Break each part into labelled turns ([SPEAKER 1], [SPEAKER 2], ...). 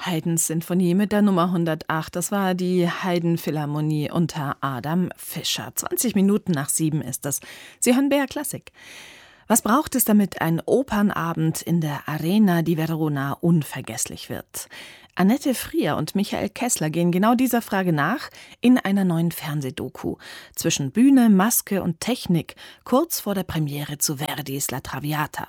[SPEAKER 1] Haydns Sinfonie mit der Nummer 108. Das war die Haydn-Philharmonie unter Adam Fischer. 20 Minuten nach 7 ist das. Sie hören BR Klassik. Was braucht es, damit ein Opernabend in der Arena di Verona unvergesslich wird? Annette Frier und Michael Kessler gehen genau dieser Frage nach in einer neuen Fernsehdoku. Zwischen Bühne, Maske und Technik, kurz vor der Premiere zu Verdis La Traviata.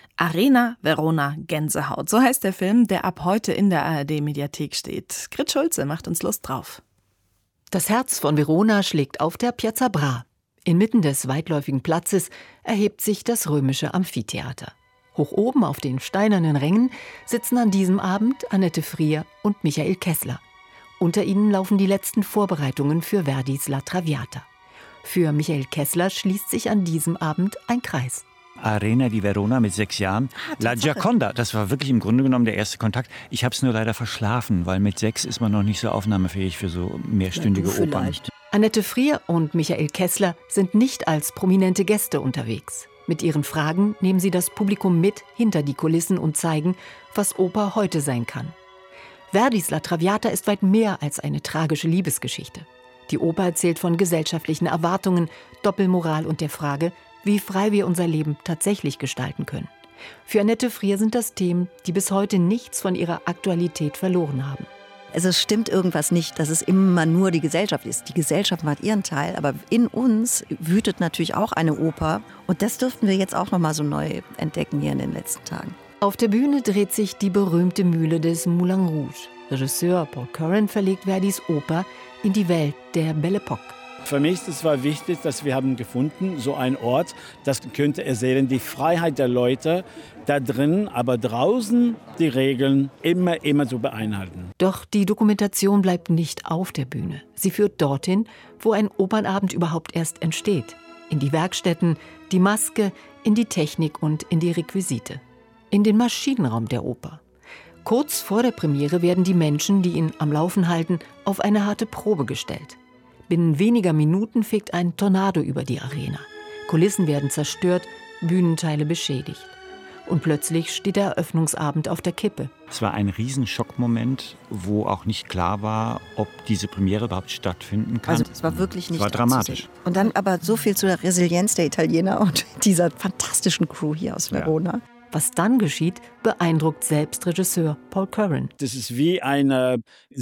[SPEAKER 1] Arena Verona Gänsehaut, so heißt der Film, der ab heute in der ARD-Mediathek steht. Grit Schulze macht uns Lust drauf.
[SPEAKER 2] Das Herz von Verona schlägt auf der Piazza Bra. Inmitten des weitläufigen Platzes erhebt sich das römische Amphitheater. Hoch oben auf den steinernen Rängen sitzen an diesem Abend Annette Frier und Michael Kessler. Unter ihnen laufen die letzten Vorbereitungen für Verdis La Traviata. Für Michael Kessler schließt sich an diesem Abend ein Kreis.
[SPEAKER 3] Arena di Verona mit 6 Jahren. La Gioconda, das war wirklich im Grunde genommen der erste Kontakt. Ich habe es nur leider verschlafen, weil mit 6 ist man noch nicht so aufnahmefähig für so mehrstündige Opern.
[SPEAKER 2] Annette Frier und Michael Kessler sind nicht als prominente Gäste unterwegs. Mit ihren Fragen nehmen sie das Publikum mit hinter die Kulissen und zeigen, was Oper heute sein kann. Verdis La Traviata ist weit mehr als eine tragische Liebesgeschichte. Die Oper erzählt von gesellschaftlichen Erwartungen, Doppelmoral und der Frage, wie frei wir unser Leben tatsächlich gestalten können. Für Annette Frier sind das Themen, die bis heute nichts von ihrer Aktualität verloren haben.
[SPEAKER 4] Also es stimmt irgendwas nicht, dass es immer nur die Gesellschaft ist. Die Gesellschaft macht ihren Teil, aber in uns wütet natürlich auch eine Oper. Und das dürften wir jetzt auch noch mal so neu entdecken hier in den letzten Tagen.
[SPEAKER 2] Auf der Bühne dreht sich die berühmte Mühle des Moulin Rouge. Regisseur Paul Curran verlegt Verdis Oper in die Welt der Belle Époque.
[SPEAKER 5] Für mich ist es wichtig, dass wir haben gefunden, so einen Ort, das könnte erzählen, die Freiheit der Leute da drin, aber draußen die Regeln immer zu beeinhalten.
[SPEAKER 2] Doch die Dokumentation bleibt nicht auf der Bühne. Sie führt dorthin, wo ein Opernabend überhaupt erst entsteht. In die Werkstätten, die Maske, in die Technik und in die Requisite. In den Maschinenraum der Oper. Kurz vor der Premiere werden die Menschen, die ihn am Laufen halten, auf eine harte Probe gestellt. Binnen weniger Minuten fegt ein Tornado über die Arena. Kulissen werden zerstört, Bühnenteile beschädigt. Und plötzlich steht der Eröffnungsabend auf der Kippe.
[SPEAKER 3] Es war ein Riesenschockmoment, wo auch nicht klar war, ob diese Premiere überhaupt stattfinden kann.
[SPEAKER 4] Also es war wirklich nicht
[SPEAKER 3] dramatisch.
[SPEAKER 4] Und dann aber so viel zu der Resilienz der Italiener und dieser fantastischen Crew hier aus Verona.
[SPEAKER 3] Ja.
[SPEAKER 2] Was dann geschieht, beeindruckt selbst Regisseur Paul Curran.
[SPEAKER 5] Das ist wie eine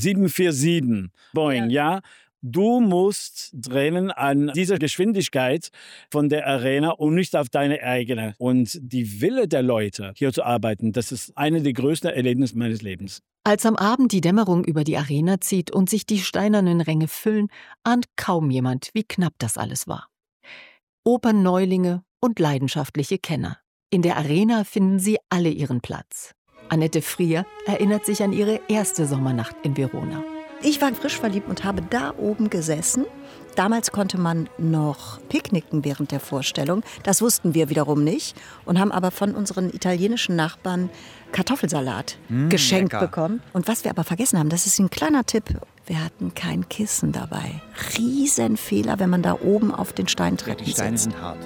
[SPEAKER 5] 747 Boeing, ja? Du musst drehen an dieser Geschwindigkeit von der Arena und nicht auf deine eigene. Und die Wille der Leute, hier zu arbeiten, das ist eine der größten Erlebnisse meines Lebens.
[SPEAKER 2] Als am Abend die Dämmerung über die Arena zieht und sich die steinernen Ränge füllen, ahnt kaum jemand, wie knapp das alles war. Opernneulinge und leidenschaftliche Kenner. In der Arena finden sie alle ihren Platz. Annette Frier erinnert sich an ihre erste Sommernacht in Verona.
[SPEAKER 4] Ich war frisch verliebt und habe da oben gesessen. Damals konnte man noch picknicken während der Vorstellung. Das wussten wir wiederum nicht und haben aber von unseren italienischen Nachbarn Kartoffelsalat geschenkt bekommen. Und was wir aber vergessen haben, das ist ein kleiner Tipp, wir hatten kein Kissen dabei. Riesenfehler, wenn man da oben auf den Steintreppen sitzt.
[SPEAKER 3] Die Steine sind hart.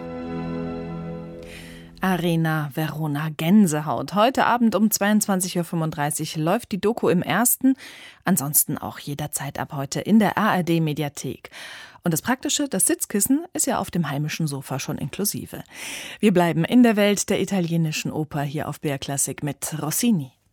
[SPEAKER 1] Arena Verona Gänsehaut. Heute Abend um 22.35 Uhr läuft die Doku im Ersten. Ansonsten auch jederzeit ab heute in der ARD-Mediathek. Und das Praktische, das Sitzkissen, ist ja auf dem heimischen Sofa schon inklusive. Wir bleiben in der Welt der italienischen Oper hier auf BR Klassik mit Rossini.